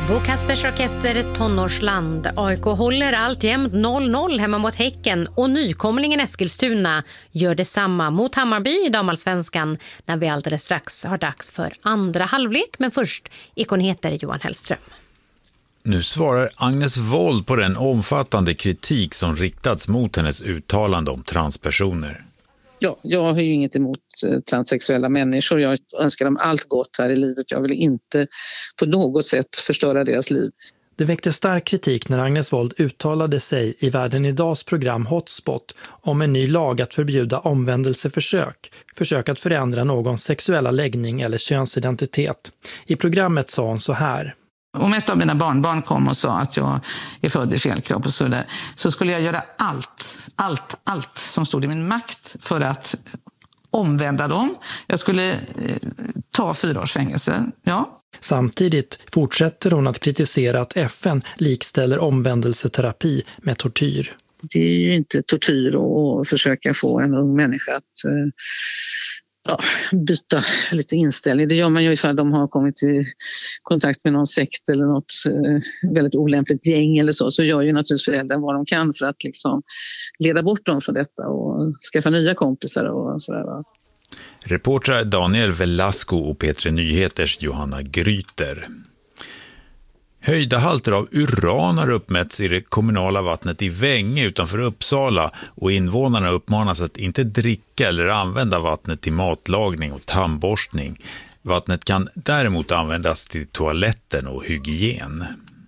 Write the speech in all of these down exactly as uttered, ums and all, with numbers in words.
Bo Kaspers Orkester Tonårsland. A I K håller alltjämt noll noll hemma mot Häcken och nykomlingen Eskilstuna gör detsamma mot Hammarby i damallsvenskan när vi alldeles strax har dags för andra halvlek. Men först, Ikon heter Johan Hellström. Nu svarar Agnes Wold på den omfattande kritik som riktats mot hennes uttalande om transpersoner. Ja, jag har ju inget emot transsexuella människor. Jag önskar dem allt gott här i livet. Jag vill inte på något sätt förstöra deras liv. Det väckte stark kritik när Agnes Wold uttalade sig i Världen Idags program Hotspot om en ny lag att förbjuda omvändelseförsök, försök att förändra någons sexuella läggning eller könsidentitet. I programmet sa hon så här. Om ett av mina barnbarn kom och sa att jag är född i fel kropp och så där, så skulle jag göra allt, allt, allt som stod i min makt för att omvända dem. Jag skulle eh, ta fyra års fängelse, ja. Samtidigt fortsätter hon att kritisera att F N likställer omvändelseterapi med tortyr. Det är ju inte tortyr att försöka få en ung människa att eh, ja, byta lite inställning. Det gör man ju ifall de har kommit i kontakt med någon sekt eller något eh, väldigt olämpligt gäng eller så. Så gör ju naturligtvis föräldrar vad de kan för att liksom leda bort dem från detta och skaffa nya kompisar och sådär, va. Reportrar Daniel Velasco och P tre Nyheters Johanna Gryter. Höjda halter av uran har uppmätts i det kommunala vattnet i Vänge utanför Uppsala och invånarna uppmanas att inte dricka eller använda vattnet till matlagning och tandborstning. Vattnet kan däremot användas till toaletten och hygien.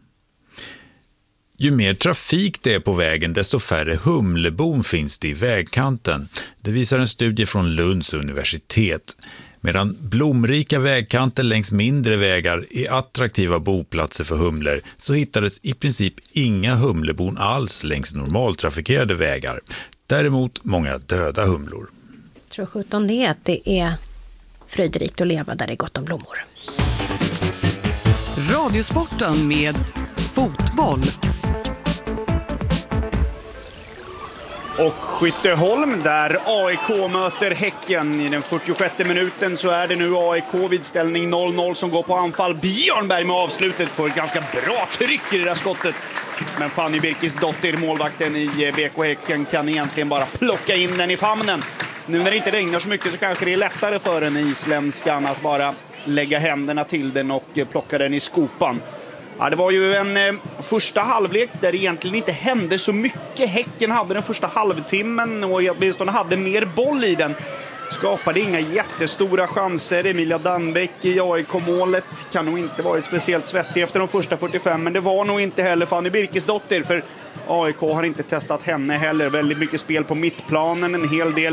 Ju mer trafik det är på vägen, desto färre humlebon finns det i vägkanten. Det visar en studie från Lunds universitet. Medan blomrika vägkanter längs mindre vägar är attraktiva boplatser för humlor, så hittades i princip inga humlebon alls längs normaltrafikerade vägar. Däremot många döda humlor. Jag tror sjutton det att det är fröjderikt att leva där det är gott om blommor. Radiosporten med fotboll. Och Skytteholm där A I K möter Häcken. I den fyrtiosjätte minuten så är det nu A I K vid ställning noll noll som går på anfall. Björnberg med avslutet får ett ganska bra tryck i det där skottet. Men Fanny Birkisdottir, målvakten i B K Häcken, kan egentligen bara plocka in den i famnen. Nu när det inte regnar så mycket så kanske det är lättare för en isländskan att bara lägga händerna till den och plocka den i skopan. Ja, det var ju en eh, första halvlek där det egentligen inte hände så mycket. Häcken hade den första halvtimmen och åtminstone hade mer boll i den. Skapade inga jättestora chanser. Emilia Danbeck i A I K-målet kan nog inte varit speciellt svettig efter de första fyrtiofem. Men det var nog inte heller Fanny Birkisdottir, för A I K har inte testat henne heller. Väldigt mycket spel på mittplanen, en hel del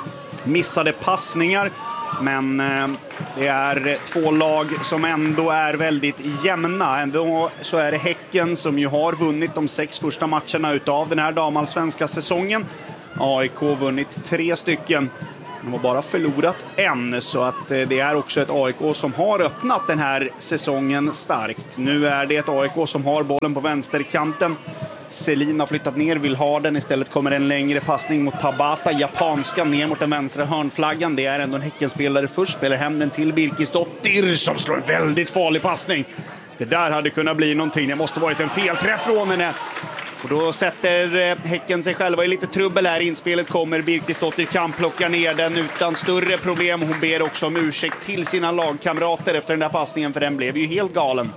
missade passningar. Men eh, det är två lag som ändå är väldigt jämna. Ändå så är det Häcken som ju har vunnit de sex första matcherna utav den här damallsvenska säsongen. A I K vunnit tre stycken. De har bara förlorat en, så att eh, det är också ett A I K som har öppnat den här säsongen starkt. Nu är det ett A I K som har bollen på vänsterkanten. Selin har flyttat ner, vill ha den. Istället kommer en längre passning mot Tabata, japanska, ner mot den vänstra hörnflaggan. Det är ändå en Häckenspelare först, spelar hem den till Birkisdottir som slår en väldigt farlig passning. Det där hade kunnat bli någonting, det måste varit en felträff från henne. Och då sätter Häcken sig själva i lite trubbel här. Inspelet kommer, Birkisdottir kan plocka ner den utan större problem. Hon ber också om ursäkt till sina lagkamrater efter den där passningen, för den blev ju helt galen.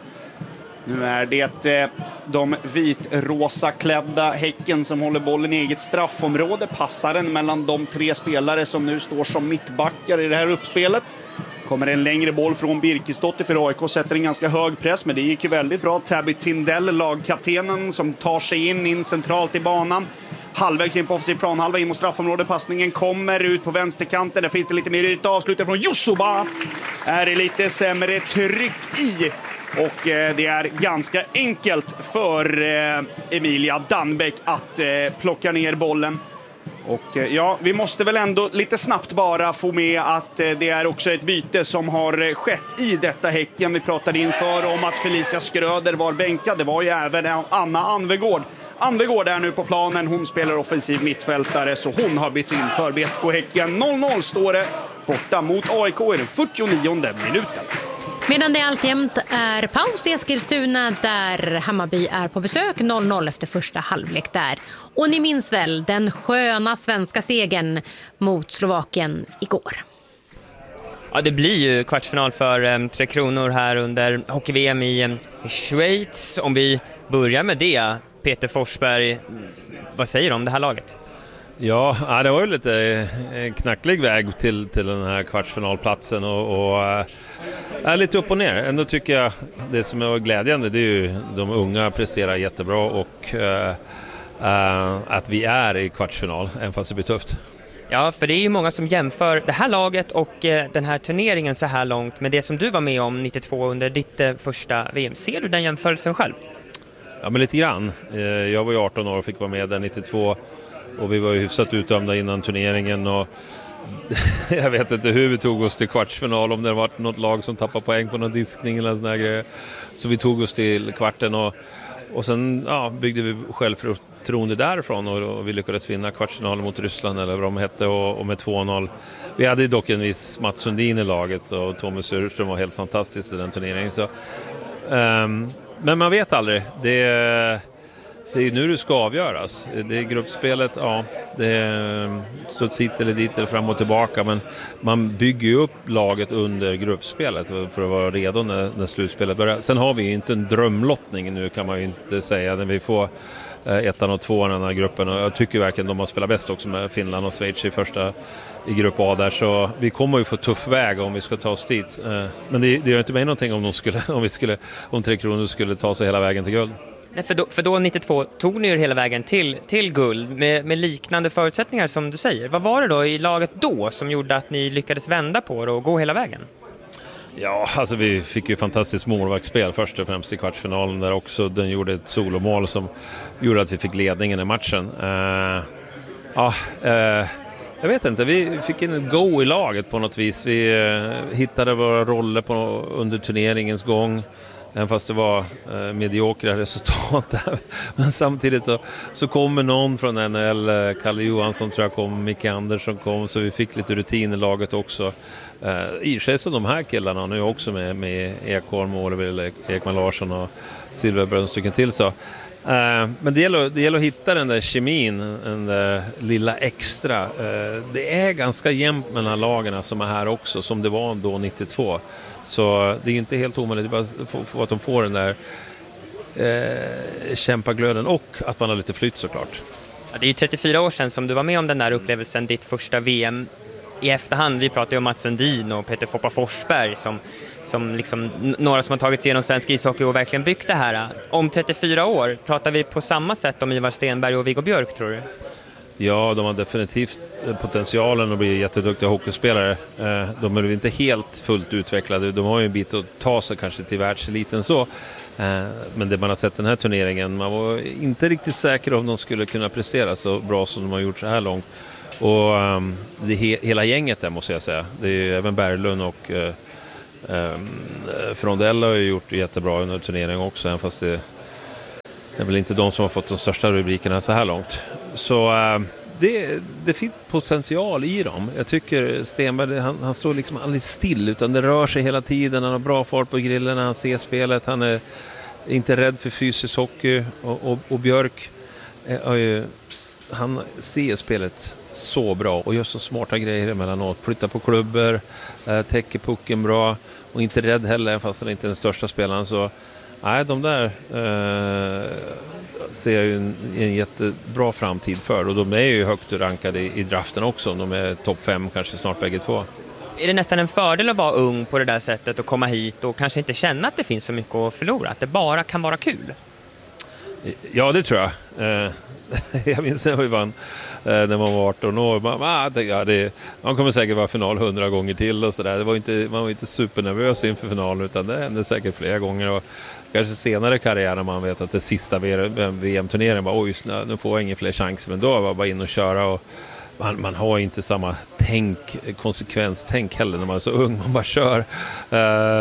Nu är det eh, de vitrosa klädda Häcken som håller bollen i eget straffområde. Passar den mellan de tre spelare som nu står som mittbackar i det här uppspelet. Kommer en längre boll från Birkisdottir, för A I K sätter en ganska hög press, men det gick ju väldigt bra. Tabby Tindell, lagkaptenen, som tar sig in, in centralt i banan. Halvvägs in på offensiv planhalva in mot straffområdet. Passningen kommer ut på vänsterkanten. Där finns det lite mer yta. Avslutar från Jussuba. Är det lite sämre tryck i. Och eh, det är ganska enkelt för eh, Emilia Danbeck att eh, plocka ner bollen. Och eh, ja, vi måste väl ändå lite snabbt bara få med att eh, det är också ett byte som har eh, skett i detta Häcken. Vi pratade inför om att Felicia Skröder var bänkad. Det var ju även Anna Anvegård. Anvegård är nu på planen. Hon spelar offensiv mittfältare, så hon har bytts in för B K Häcken. noll noll står det borta mot A I K i den fyrtionionde minuten. Medan det alltjämt är paus i Eskilstuna där Hammarby är på besök noll noll efter första halvlek där. Och ni minns väl den sköna svenska segern mot Slovakien igår. Ja, det blir ju kvartsfinal för eh, Tre Kronor här under hockey-V M i eh, Schweiz. Om vi börjar med det, Peter Forsberg, vad säger du om det här laget? Ja, det var ju lite knacklig väg till, till den här kvartsfinalplatsen och, och är lite upp och ner. Ändå tycker jag det som är glädjande, det är ju de unga presterar jättebra och äh, att vi är i kvartsfinal, även fast det blir tufft. Ja, för det är ju många som jämför det här laget och eh, den här turneringen så här långt med det som du var med om nittiotvå under ditt eh, första V M. Ser du den jämförelsen själv? Ja, men lite grann. Eh, jag var ju arton år och fick vara med där nittiotvå och vi var ju hyfsat utdömda innan turneringen och jag vet inte hur vi tog oss till kvartsfinal, om det var något lag som tappade poäng på någon diskning eller sån här grejer. Så vi tog oss till kvarten och, och sen ja, byggde vi självförtroende därifrån och, och vi lyckades vinna kvartsfinalen mot Ryssland eller vad de hette och, och med två noll. Vi hade dock en viss Mats Sundin i laget och Tommy Surström var helt fantastisk i den turneringen. Så, um, men man vet aldrig. Det är, det är nu det ska avgöras. Det är gruppspelet, ja, det är studs hit eller dit eller fram och tillbaka, men man bygger ju upp laget under gruppspelet för att vara redo när, när slutspelet börjar. Sen har vi ju inte en drömlottning nu, kan man ju inte säga, när vi får ettan och tvåan i den här gruppen, och jag tycker verkligen de har spelat bäst också med Finland och Schweiz i första i grupp A där, så vi kommer ju få tuff väg om vi ska ta oss dit. Men det, det gör inte mig någonting om de skulle, om vi skulle, om Tre Kronor skulle ta sig hela vägen till guld. Nej, för, då, för då nittiotvå tog ni er hela vägen till, till guld med, med liknande förutsättningar som du säger. Vad var det då i laget då som gjorde att ni lyckades vända på det och gå hela vägen? Ja, alltså vi fick ju fantastiskt målvaktsspel först och främst i kvartsfinalen där också. Den gjorde ett solomål som gjorde att vi fick ledningen i matchen. Uh, ja, uh, jag vet inte, vi fick en go i laget på något vis. Vi uh, hittade våra roller på, under turneringens gång. Även fast det var eh, mediokra resultat där. Men samtidigt så, så kommer någon från N H L, eh, Kalle Johansson tror jag kom, Micke Andersson kom, så vi fick lite rutin i laget också. Eh, I sig så de här killarna nu också med, med Ekholm, Ålevill, Ekman Larsson och Silverbrunn stycken till så. Uh, men det gäller, det gäller att hitta den där kemin, den där lilla extra. Uh, det är ganska jämnt mellan lagarna som är här också, som det var då nittiotvå. Så det är inte helt omöjligt bara för, för att de får den där uh, kämpaglöden och att man har lite flytt såklart. Ja, det är trettiofyra år sedan som du var med om den där upplevelsen, ditt första V M. I efterhand, vi pratar ju om Mats Sundin och Peter Foppa Forsberg som, som liksom, några som har tagit sig igenom svensk ishockey och verkligen byggt det här. Om trettiofyra år, pratar vi på samma sätt om Ivar Stenberg och Viggo Björk, tror du? Ja, de har definitivt potentialen att bli jätteduktiga hockeyspelare. De är inte helt fullt utvecklade, de har ju en bit att ta sig kanske till världseliten så. Men det man har sett den här turneringen, man var inte riktigt säker om de skulle kunna prestera så bra som de har gjort så här långt. Och um, det he- hela gänget där måste jag säga. Det är ju även Berglund och uh, um, Frondell har ju gjort jättebra under turneringen också, även fast det är väl inte de som har fått de största rubrikerna så här långt. Så uh, det, det finns potential i dem. Jag tycker Stenberg, han, han står liksom aldrig still utan det rör sig hela tiden. Han har bra fart på grillen när han ser spelet. Han är inte rädd för fysisk hockey. Och, och, och Björk är ju, han ser spelet så bra och gör så smarta grejer emellanåt. Flyttar på klubbor, äh, täcker pucken bra och inte rädd heller fast han inte är den största spelaren. Så nej, de där äh, ser jag ju en, en jättebra framtid för, och de är ju högt rankade i, i draften också. De är topp fem kanske snart bägge två. Är det nästan en fördel att vara ung på det där sättet och komma hit och kanske inte känna att det finns så mycket att förlora? Att det bara kan vara kul? Ja, det tror jag. Eh, jag minns när vi vann eh, när man var arton år. Man, ah, det, ja, det, man kommer säkert vara final hundra gånger till och sådär. Det var inte, man var inte supernervös inför finalen, utan det hände säkert flera gånger. Och kanske senare i karriären man vet att det sista V M-turneringen var oj, nu får jag ingen fler chanser. Men då var jag bara in och köra, och man, man har inte samma tänk, konsekvenstänk heller när man är så ung. Man bara kör. Eh,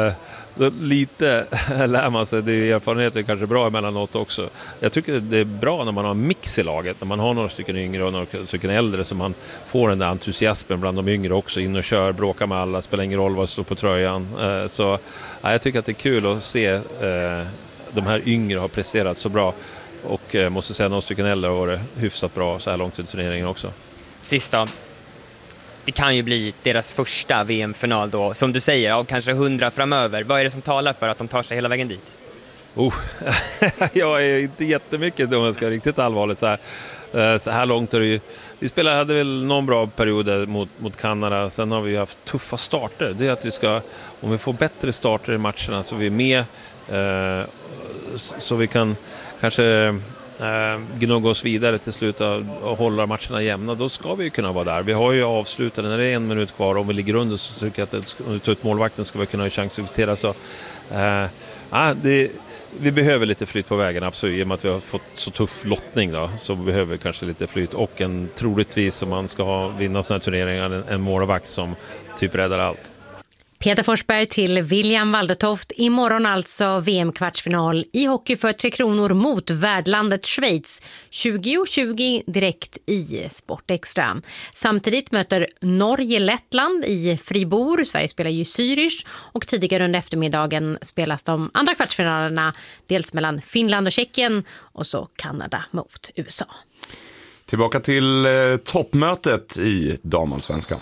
lite lär man sig, det är erfarenheter kanske bra emellanåt också. Jag tycker det är bra när man har en mix i laget, när man har några stycken yngre och några stycken äldre, så man får den där entusiasmen bland de yngre också, in och kör, bråkar med alla, spelar ingen roll vad som står på tröjan. Så ja, jag tycker att det är kul att se de här yngre har presterat så bra, och måste säga några stycken äldre har varit hyfsat bra så här långt i turneringen också. Sista, det kan ju bli deras första V M-final då, som du säger, av kanske hundra framöver. Vad är det som talar för att de tar sig hela vägen dit? Oh, jag är inte jättemycket om jag ska riktigt allvarligt så här. Så här långt är det ju. Vi spelade, hade väl någon bra period mot, mot Kanada. Sen har vi haft tuffa starter. Det är att vi ska, om vi får bättre starter i matcherna så vi är med, eh, så vi kan kanske Uh, gnugga oss vidare till slut och, och hålla matcherna jämna, då ska vi ju kunna vara där. Vi har ju avslutat, när det är en minut kvar, om vi ligger under så tycker jag att om vi tar ut målvakten ska vi kunna ha chans att kvittera. Så, uh, uh, det, vi behöver lite flyt på vägen, absolut. I och med att vi har fått så tuff lottning då, så behöver vi kanske lite flyt, och en troligtvis, om man ska ha, vinna sådana här turneringar, en, en målvakt som typ räddar allt. Peter Forsberg till William Waldertoft. Imorgon alltså V M-kvartsfinal i hockey för Tre Kronor mot värdlandet Schweiz. tjugo tjugo direkt i Sport Extra. Samtidigt möter Norge Lettland i Fribourg. Sverige spelar ju Zürich, och tidigare under eftermiddagen spelas de andra kvartsfinalerna, dels mellan Finland och Tjeckien och så Kanada mot U S A. Tillbaka till eh, toppmötet i damallsvenskan.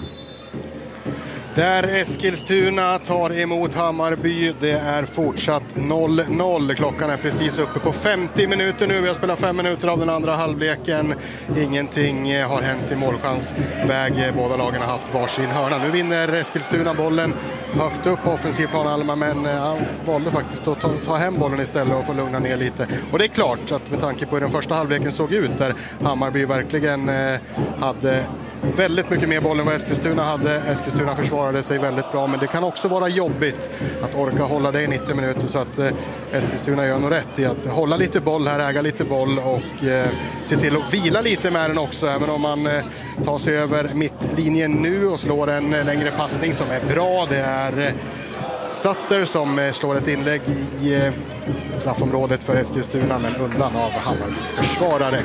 Där Eskilstuna tar emot Hammarby. Det är fortsatt noll noll. Klockan är precis uppe på femtio minuter nu. Vi har spelat fem minuter av den andra halvleken. Ingenting har hänt i målchansväg. Båda lagen har haft varsin hörna. Nu vinner Eskilstuna bollen högt upp på offensiv plan Alma, men han valde faktiskt att ta, ta hem bollen istället och få lugna ner lite. Och det är klart att med tanke på hur den första halvleken såg ut, där Hammarby verkligen eh, hade väldigt mycket mer boll än vad Eskilstuna hade. Eskilstuna försvarade sig väldigt bra, men det kan också vara jobbigt att orka hålla det i nittio minuter, så att eh, Eskilstuna gör nog rätt i att hålla lite boll här, äga lite boll och eh, se till att vila lite med den också, även om man eh, tar sig över mittlinjen nu och slår en eh, längre passning som är bra. Det är eh, Sutter som eh, slår ett inlägg i eh, straffområdet för Eskilstuna, men undan av Hammarby försvarare.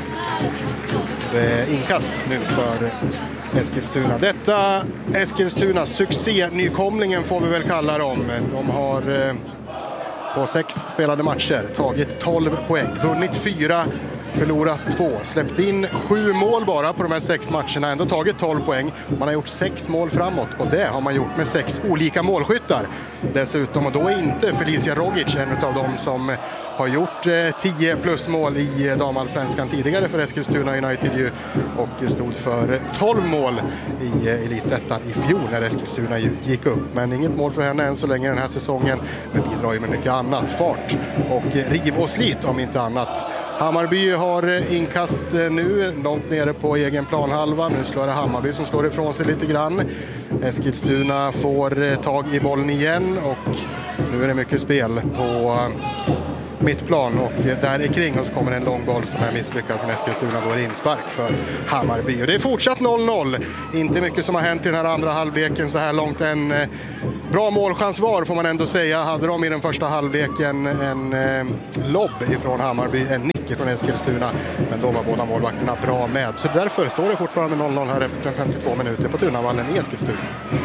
Eh, inkast nu för Eskilstuna. Detta Eskilstuna succé-nykomlingen får vi väl kalla dem. De har eh, på sex spelade matcher tagit tolv poäng, vunnit fyra, förlorat två, släppt in sju mål bara på de här sex matcherna, ändå tagit tolv poäng. Man har gjort sex mål framåt, och det har man gjort med sex olika målskyttar dessutom, och då är inte Felicia Rogic en av dem som har gjort eh, tio plus mål i damallsvenskan tidigare för Eskilstuna United ju, och stod för tolv mål i eh, elitettan i fjol när Eskilstuna ju gick upp. Men inget mål för henne än så länge den här säsongen, men bidrar ju med mycket annat, fart och eh, riv och slit om inte annat. Hammarby har eh, inkast eh, nu långt nere på egen planhalva. Nu slår det Hammarby som slår ifrån sig lite grann. Eskilstuna får eh, tag i bollen igen, och nu är det mycket spel på eh, mittplan, och där är kring och så kommer en lång boll som är misslyckad från Eskilstuna. Då är det inspark för Hammarby, och det är fortsatt noll noll. Inte mycket som har hänt i den här andra halvleken så här långt. En eh, bra målchans var, får man ändå säga. Hade de i den första halvleken en eh, lobb ifrån Hammarby, en nick från Eskilstuna, men då var båda målvakterna bra med. Så därför står det fortfarande noll noll här efter femtiotvå minuter på Tunavallen i Eskilstuna.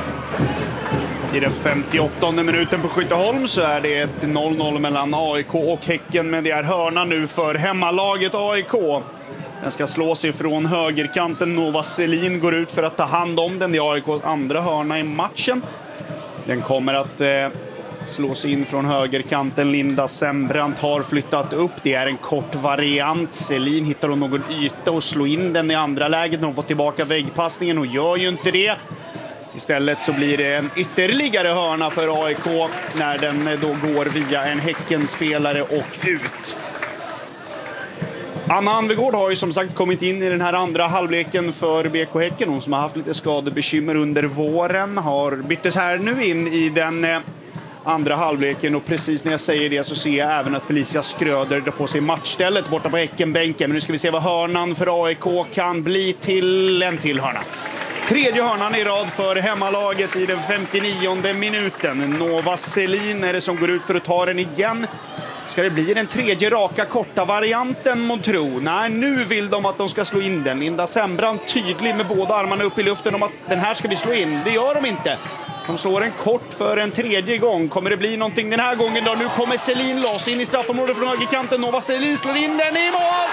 I den femtioåttonde minuten på Skytteholm så är det ett noll noll mellan A I K och Häcken, men det är hörna nu för hemmalaget A I K. Den ska slås ifrån högerkanten. Nova Selin går ut för att ta hand om den. Det är A I K:s andra hörna i matchen. Den kommer att eh, slås in från högerkanten. Linda Sembrant har flyttat upp. Det är en kort variant. Selin hittar hon någon yta och slår in den i andra läget. Hon får tillbaka väggpassningen och gör ju inte det. Istället så blir det en ytterligare hörna för A I K när den då går via en Häckenspelare och ut. Anna Anvegård har ju som sagt kommit in i den här andra halvleken för B K Häcken. Hon som har haft lite skadebekymmer under våren har byttes här nu in i den andra halvleken, och precis när jag säger det så ser jag även att Felicia Skröder drar på sig matchstället borta på Häckenbänken. Men nu ska vi se vad hörnan för A I K kan bli till en till hörna. Tredje hörnan i rad för hemmalaget i den femtionionde minuten. Nova Selin är det som går ut för att ta den igen. Ska det bli den tredje raka korta varianten mot tro? Nej, nu vill de att de ska slå in den. Linda Sembrand tydlig med båda armarna upp i luften om att den här ska vi slå in. Det gör de inte. De slår en kort för en tredje gång. Kommer det bli någonting den här gången då? Nu kommer Selin loss in i straffområdet från högerkanten. Nova Selin slår in den i mål!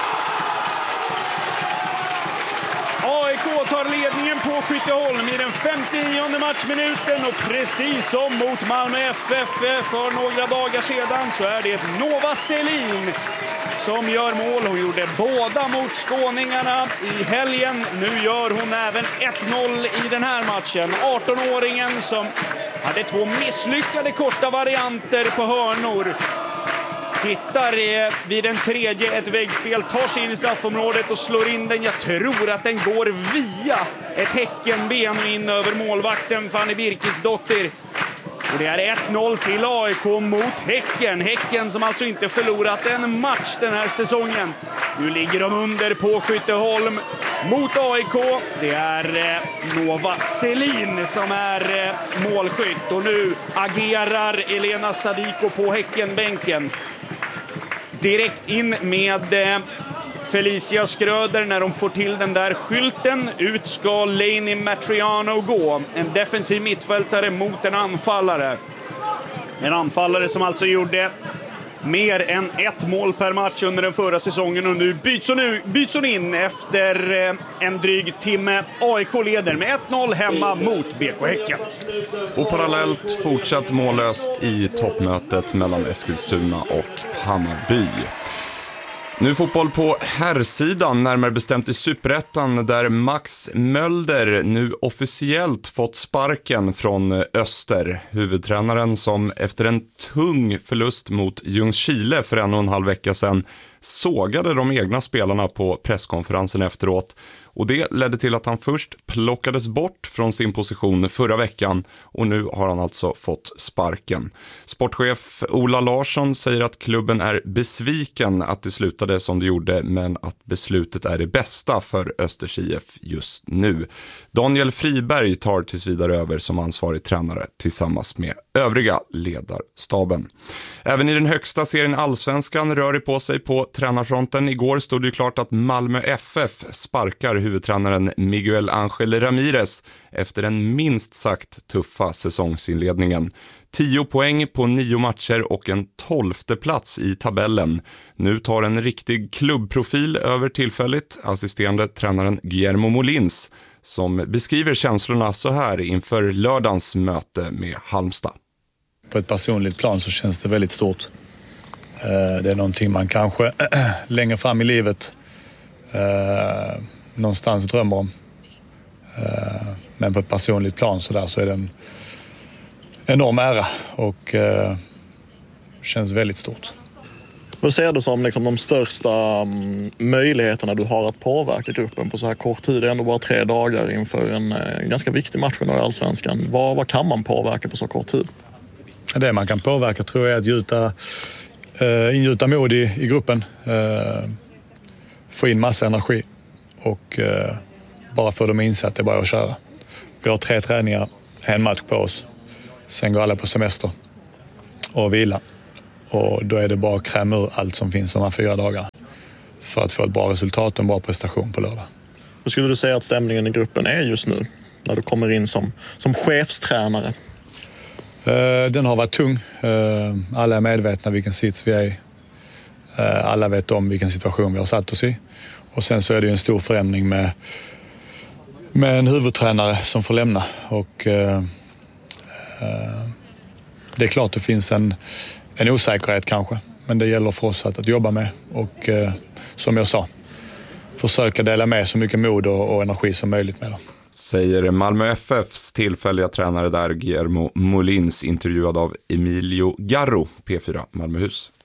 A I K tar ledningen på Skytteholm i den femtionionde matchminuten och precis som mot Malmö F F för några dagar sedan så är det Nova Selin som gör mål. Hon gjorde båda mot skåningarna i helgen. Nu gör hon även ett noll i den här matchen. arton-åringen som hade två misslyckade korta varianter på hörnor hittar vid den tredje ett väggspel, tar sig in i straffområdet och slår in den. Jag tror att den går via ett Häckenben och in över målvakten Fanny Birkisdottir. Och det är ett noll till A I K mot Häcken. Häcken som alltså inte förlorat en match den här säsongen. Nu ligger de under på Skytteholm mot A I K. Det är Nova Selin som är målskytt. Och nu agerar Elena Sadiko på Häckenbänken. Direkt in med Felicia Skröder när de får till den där skylten. Ut ska Lainey Matriano gå. En defensiv mittfältare mot en anfallare. En anfallare som alltså gjorde mer än ett mål per match under den förra säsongen. Och nu byts hon, nu, byts hon in efter en dryg timme. A I K leder med ett noll hemma mot B K Häcken. Och parallellt fortsatt mållöst i toppmötet mellan Eskilstuna och Hammarby. Nu fotboll på herrsidan, närmare bestämt i Superettan, där Max Mölder nu officiellt fått sparken från Öster. Huvudtränaren som efter en tung förlust mot Ljungskile för en och en halv vecka sedan sågade de egna spelarna på presskonferensen efteråt. Och det ledde till att han först plockades bort från sin position förra veckan och nu har han alltså fått sparken. Sportchef Ola Larsson säger att klubben är besviken att det slutade som det gjorde, men att beslutet är det bästa för Östers I F just nu. Daniel Friberg tar tills vidare över som ansvarig tränare tillsammans med övriga ledarstaben. Även i den högsta serien Allsvenskan rör det på sig på tränarfronten. Igår stod det klart att Malmö F F sparkar huvudtränaren Miguel Ángel Ramírez efter en minst sagt tuffa säsongsinledningen. Tio poäng på nio matcher och en tolfte plats i tabellen. Nu tar en riktig klubbprofil över tillfälligt, assisterande tränaren Guillermo Molins, som beskriver känslorna så här inför lördagens möte med Halmstad. På ett personligt plan så känns det väldigt stort. Det är någonting man kanske längre fram i livet någonstans drömmer om. Men på ett personligt plan så, där, så är det en enorm ära och känns väldigt stort. Vad ser du som liksom de största möjligheterna du har att påverka gruppen på så här kort tid? Det är ändå bara tre dagar inför en ganska viktig match med Allsvenskan. Vad, vad kan man påverka på så kort tid? Det man kan påverka tror jag är att gjuta, uh, ingjuta mod i, i gruppen. Uh, få in massa energi och uh, bara få dem inse att det är bara att köra. Vi har tre träningar, en match på oss. Sen går alla på semester och vila. Och då är det bara att kräma ur allt som finns de här fyra dagarna för att få ett bra resultat och en bra prestation på lördag. Hur skulle du säga att stämningen i gruppen är just nu när du kommer in som, som chefstränare? Uh, den har varit tung. Uh, alla är medvetna vilken sits vi är i. Uh, alla vet om vilken situation vi har satt oss i. Och sen så är det ju en stor förändring med, med en huvudtränare som får lämna. Och uh, uh, det är klart det finns en, en osäkerhet kanske. Men det gäller för oss att, att jobba med. Och uh, som jag sa, försöka dela med så mycket mod och, och energi som möjligt med dem. Säger Malmö F F:s tillfälliga tränare där, Guillermo Molins, intervjuad av Emilio Garro, P fyra Malmöhus.